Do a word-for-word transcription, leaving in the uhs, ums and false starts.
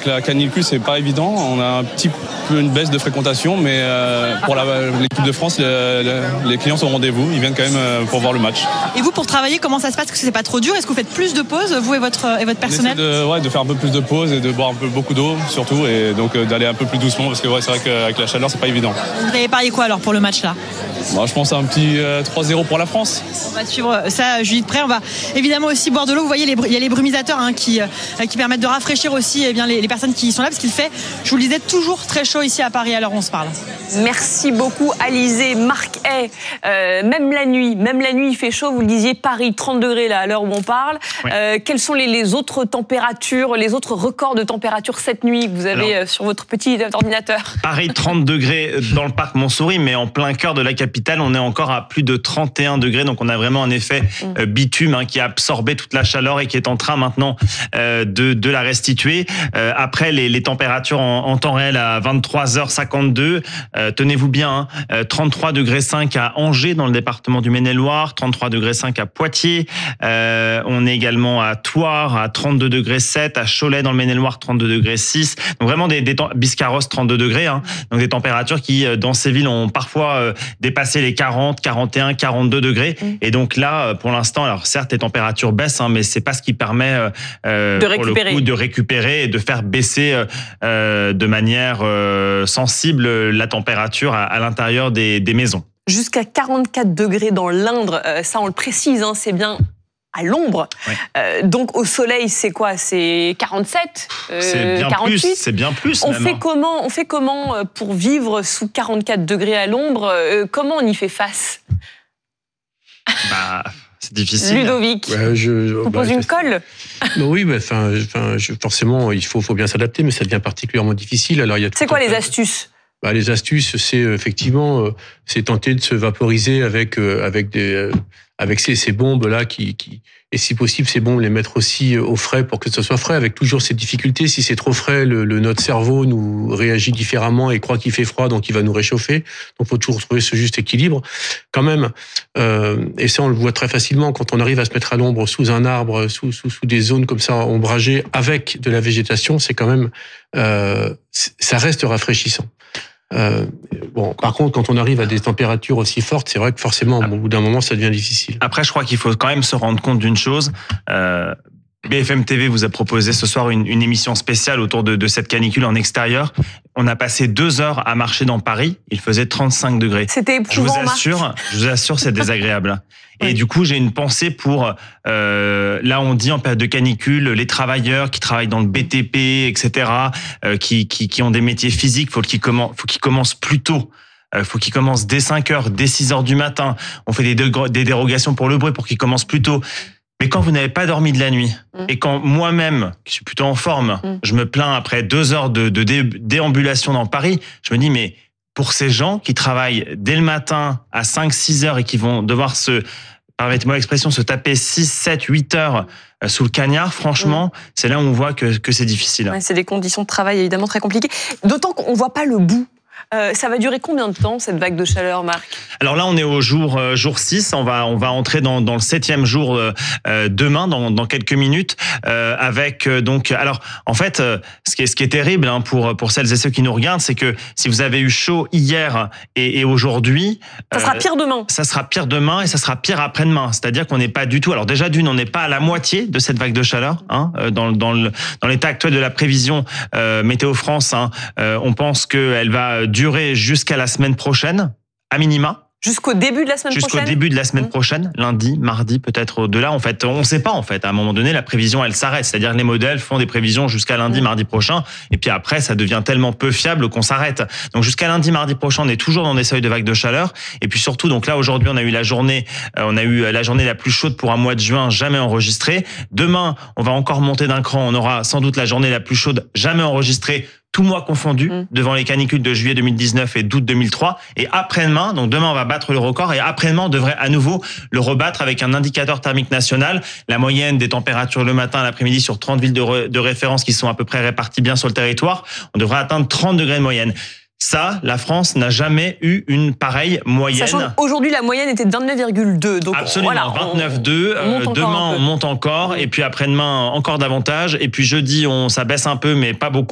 avec la canicule, c'est pas évident. On a un petit peu une baisse de fréquentation, mais euh, pour la, l'équipe de France, le, le, les clients sont au rendez-vous. Ils viennent quand même euh, pour voir le match. Et vous, pour travailler, comment ça se passe? Est-ce que c'est pas trop dur? Est-ce que vous faites plus de pauses, vous et votre, et votre personnel? On essaie de, ouais, de faire un peu plus de pauses et de boire un peu beaucoup d'eau, surtout, et donc euh, d'aller un peu plus doucement, parce que ouais, c'est vrai qu'avec la chaleur, c'est pas évident. Vous avez parié quoi alors pour le match là? Bon, je pense à un petit euh, trois zéro pour la France. On va suivre ça, Julie de près. On va évidemment aussi boire de l'eau. Vous voyez, il y a les brumisateurs hein, qui, euh, qui permettent de rafraîchir aussi eh bien, les, les personnes qui sont là, parce qu'il fait, je vous le disais, toujours très chaud ici à Paris à l'heure où on se parle. Merci beaucoup Alizé. Marc Hay, euh, même la nuit, même la nuit il fait chaud, vous le disiez, Paris trente degrés là à l'heure où on parle. Ouais. Euh, quelles sont les, les autres températures, les autres records de température cette nuit que vous avez Alors, sur votre petit ordinateur? Paris trente degrés dans le parc Montsouris, mais en plein cœur de la capitale, on est encore à plus de trente et un degrés, donc on a vraiment un effet euh, bitume hein, qui a absorbé toute la chaleur et qui est en train maintenant euh, de, de la restituer. Euh, après les, les températures en, en temps réel à vingt-trois heures cinquante-deux, euh, tenez-vous bien, hein, trente-trois degrés cinq à Angers dans le département du Maine-et-Loire, trente-trois degrés cinq à Poitiers, euh, on est également à Thouars à trente-deux degrés sept, à Cholet dans le Maine-et-Loire trente-deux degrés six, donc vraiment des, des Biscarrosse trente-deux degrés, hein, donc des températures qui dans ces villes ont parfois euh, dépassé les quarante, quarante et un, quarante-deux degrés, mmh. et donc là pour l'instant, alors certes les températures baissent, hein, mais c'est pas ce qui permet euh, de, pour récupérer. Le coup, de récupérer et de faire baisser euh, de manière euh, sensible la température à, à l'intérieur des, des maisons. Jusqu'à quarante-quatre degrés dans l'Indre, euh, ça on le précise, hein, c'est bien à l'ombre. Ouais. Euh, donc au soleil, c'est quoi? C'est quarante-sept, euh, c'est bien quarante-huit. Plus, c'est bien plus. On même, fait hein. comment? On fait comment pour vivre sous quarante-quatre degrés à l'ombre? euh, Comment on y fait face? Bah, c'est difficile. Ludovic, ouais, je, vous bah, pose une colle? bah oui, bah, enfin, enfin, forcément, il faut, faut bien s'adapter, mais ça devient particulièrement difficile. Alors, il y a c'est quoi les astuces? Bah, les astuces, c'est effectivement, c'est tenter de se vaporiser avec avec des avec ces, ces bombes là qui, qui et si possible ces bombes les mettre aussi au frais pour que ce soit frais, avec toujours ces difficultés. Si c'est trop frais, le, le notre cerveau nous réagit différemment et croit qu'il fait froid, donc il va nous réchauffer. Donc faut toujours trouver ce juste équilibre quand même. Euh, et ça on le voit très facilement quand on arrive à se mettre à l'ombre sous un arbre, sous sous, sous des zones comme ça ombragées avec de la végétation, c'est quand même euh, ça reste rafraîchissant. Euh, bon, par contre, quand on arrive à des températures aussi fortes, c'est vrai que forcément, au bout d'un moment, ça devient difficile. Après, je crois qu'il faut quand même se rendre compte d'une chose. Euh, B F M T V vous a proposé ce soir une, une émission spéciale autour de, de cette canicule en extérieur. On a passé deux heures à marcher dans Paris. Il faisait trente-cinq degrés. C'était éprouvant. Je vous assure, je vous assure, c'est désagréable. Et oui. Du coup, j'ai une pensée pour, euh, là on dit en période de canicule, les travailleurs qui travaillent dans le B T P, et cetera, euh, qui, qui, qui ont des métiers physiques, faut qu'ils commencent, faut qu'ils commencent plus tôt. Il faut qu'ils commencent dès cinq heures, dès six heures du matin. On fait des, des dérogations pour le bruit pour qu'ils commencent plus tôt. Mais quand vous n'avez pas dormi de la nuit, mmh. et quand moi-même, qui suis plutôt en forme, mmh. je me plains après deux heures de, de dé, déambulation dans Paris, je me dis, mais pour ces gens qui travaillent dès le matin à cinq six heures et qui vont devoir se, permettez-moi l'expression, se taper six sept huit heures sous le cagnard, franchement, mmh. c'est là où on voit que, que c'est difficile. Ouais, c'est des conditions de travail évidemment très compliquées. D'autant qu'on ne voit pas le bout. Euh, ça va durer combien de temps, cette vague de chaleur, Marc? Alors là, on est au jour, euh, jour six. On va, on va entrer dans, dans le septième jour euh, demain, dans, dans quelques minutes, euh, avec euh, donc. Alors, en fait, euh, ce qui est, ce qui est terrible hein, pour pour celles et ceux qui nous regardent, c'est que si vous avez eu chaud hier et, et aujourd'hui, ça sera pire demain. Ça sera pire demain et ça sera pire après-demain. C'est-à-dire qu'on n'est pas du tout. Alors déjà d'une, on n'est pas à la moitié de cette vague de chaleur. Hein, dans dans le dans l'état actuel de la prévision euh, Météo France, hein, euh, on pense qu'elle va durer jusqu'à la semaine prochaine, à minima. Jusqu'au début de la semaine Jusqu'au prochaine. Jusqu'au début de la semaine mmh. prochaine, lundi, mardi, peut-être au-delà. En fait, on ne sait pas. En fait, à un moment donné, la prévision, elle s'arrête. C'est-à-dire que les modèles font des prévisions jusqu'à lundi, mmh. mardi prochain, et puis après, ça devient tellement peu fiable qu'on s'arrête. Donc jusqu'à lundi, mardi prochain, on est toujours dans des seuils de vagues de chaleur. Et puis surtout, donc là aujourd'hui, on a eu la journée, euh, on a eu la journée la plus chaude pour un mois de juin jamais enregistrée. Demain, on va encore monter d'un cran. On aura sans doute la journée la plus chaude jamais enregistrée, tout mois confondu, mmh. devant les canicules de juillet deux mille dix-neuf et d'août deux mille trois. Et après-demain, donc demain on va battre le record, et après-demain on devrait à nouveau le rebattre avec un indicateur thermique national. La moyenne des températures le matin et l'après-midi sur trente villes de, re, de référence qui sont à peu près réparties bien sur le territoire, on devrait atteindre trente degrés de moyenne. Ça, la France n'a jamais eu une pareille moyenne. Sachant qu'aujourd'hui, la moyenne était de vingt-neuf virgule deux. Donc absolument, voilà, vingt-neuf virgule deux. On, on demain, on monte encore. Et puis après-demain, encore davantage. Et puis jeudi, on, ça baisse un peu, mais pas beaucoup.